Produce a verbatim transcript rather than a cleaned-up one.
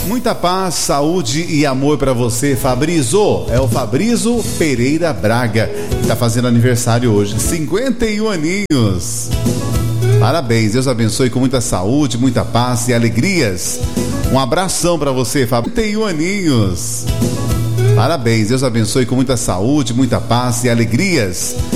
Muita paz, saúde e amor pra você, Fabrizo. É o Fabrizo Pereira Braga, que tá fazendo aniversário hoje, cinquenta e um aninhos. Parabéns, Deus abençoe com muita saúde, muita paz e alegrias. Um abração pra você, Fabrizo. cinquenta e um aninhos. Parabéns, Deus abençoe com muita saúde, muita paz e alegrias.